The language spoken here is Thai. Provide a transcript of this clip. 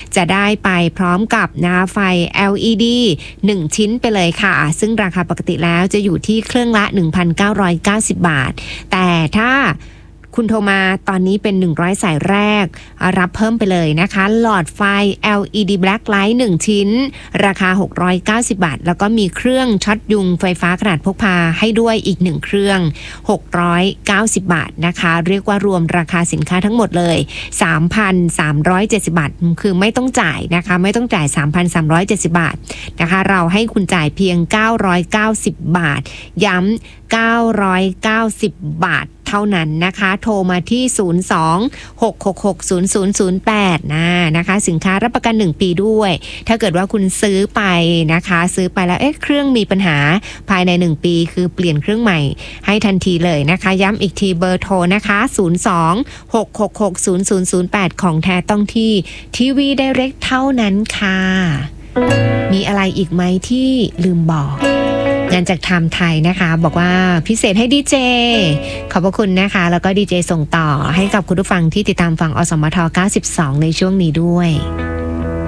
จะได้ไปพร้อมกับไฟ LED 1 ชิ้นไปเลยค่ะซึ่งราคาปกติแล้วจะอยู่ที่เครื่องละ 1,990 บาทแต่ถ้าคุณโทรมาตอนนี้เป็น100สายแรกรับเพิ่มไปเลยนะคะหลอดไฟ LED Black Light 1 ชิ้นราคา690 บาทแล้วก็มีเครื่องช็อตยุงไฟฟ้าขนาดพกพาให้ด้วยอีก1เครื่อง690 บาทนะคะเรียกว่ารวมราคาสินค้าทั้งหมดเลย 3,370 บาทคือไม่ต้องจ่ายนะคะไม่ต้องจ่าย 3,370 บาทนะคะเราให้คุณจ่ายเพียง990 บาทย้ำ990 บาทเท่านั้นนะคะโทรมาที่02-666-0008นะคะสินค้ารับประกัน1ปีด้วยถ้าเกิดว่าคุณซื้อไปนะคะซื้อไปแล้วเครื่องมีปัญหาภายใน1ปีคือเปลี่ยนเครื่องใหม่ให้ทันทีเลยนะคะย้ำอีกทีเบอร์โทรนะคะ02-666-0008ของแท้ต้องที่ทีวีไดเรกเท่านั้นค่ะมีอะไรอีกไหมที่ลืมบอกงานจากไทม์ไทยนะคะบอกว่าพิเศษให้ดีเจขอบพระคุณนะคะแล้วก็ดีเจส่งต่อให้กับคุณผู้ฟังที่ติดตามฟังอสมท 92ในช่วงนี้ด้วย